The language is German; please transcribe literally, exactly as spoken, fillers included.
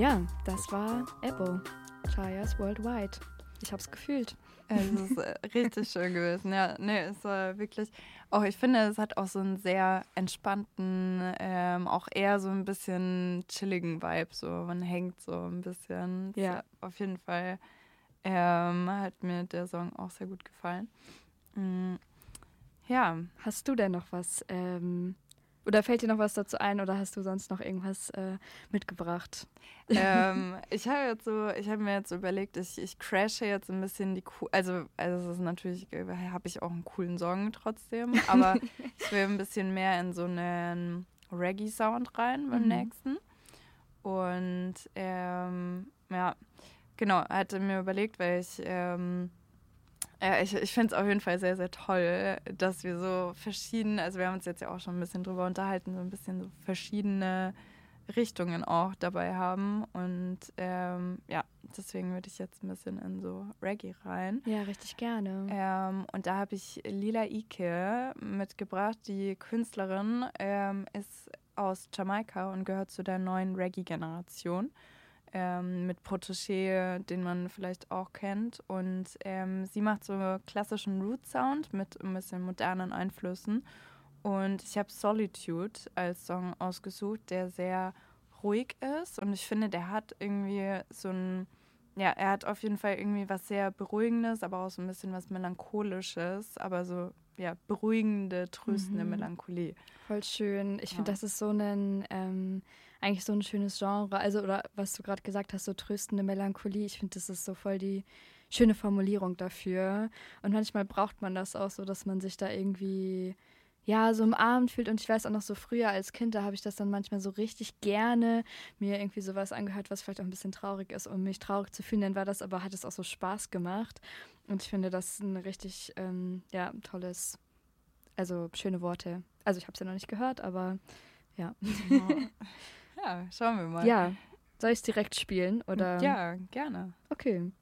Ja, das war Ebo, Chayas Worldwide. Ich hab's gefühlt. Es ist äh, richtig schön gewesen. Ja, nee, es war wirklich, auch ich finde, es hat auch so einen sehr entspannten, ähm, auch eher so ein bisschen chilligen Vibe. So, man hängt so ein bisschen. Ja. Es, auf jeden Fall ähm, hat mir der Song auch sehr gut gefallen. Mm, ja. Hast du denn noch was, ähm, oder fällt dir noch was dazu ein oder hast du sonst noch irgendwas äh, mitgebracht? ähm, ich habe jetzt so, ich habe mir jetzt überlegt, ich, ich crashe jetzt ein bisschen die, Co- also, also es ist natürlich, habe ich auch einen coolen Song trotzdem, aber ich will ein bisschen mehr in so einen Reggae-Sound rein beim Mhm. nächsten. Und ähm, ja, genau, hatte mir überlegt, weil ich, ähm, ja, ich, ich finde es auf jeden Fall sehr, sehr toll, dass wir so verschiedene, also wir haben uns jetzt ja auch schon ein bisschen drüber unterhalten, so ein bisschen so verschiedene Richtungen auch dabei haben. Und ähm, ja, deswegen würde ich jetzt ein bisschen in so Reggae rein. Ja, richtig gerne. Ähm, und da habe ich Lila Ike mitgebracht. Die Künstlerin ähm, ist aus Jamaika und gehört zu der neuen Reggae-Generation. Ähm, mit Protégé, den man vielleicht auch kennt. Und ähm, sie macht so klassischen Root-Sound mit ein bisschen modernen Einflüssen. Und ich habe Solitude als Song ausgesucht, der sehr ruhig ist. Und ich finde, der hat irgendwie so ein, ja, er hat auf jeden Fall irgendwie was sehr Beruhigendes, aber auch so ein bisschen was Melancholisches, aber so, ja, beruhigende, tröstende Mhm. Melancholie. Voll schön. Ich finde, Ja. das ist so ein, ähm, eigentlich so ein schönes Genre. Also, oder was du gerade gesagt hast, so tröstende Melancholie. Ich finde, das ist so voll die schöne Formulierung dafür. Und manchmal braucht man das auch so, dass man sich da irgendwie, ja, so umarmt fühlt. Und ich weiß auch noch so früher als Kind, da habe ich das dann manchmal so richtig gerne mir irgendwie sowas angehört, was vielleicht auch ein bisschen traurig ist, um mich traurig zu fühlen. Dann war das aber, hat es auch so Spaß gemacht. Und ich finde, das ist ein richtig, ähm, ja, tolles, also schöne Worte. Also ich habe es ja noch nicht gehört, aber ja. Ja, schauen wir mal. Ja, soll ich es direkt spielen? Oder? Ja, gerne. Okay.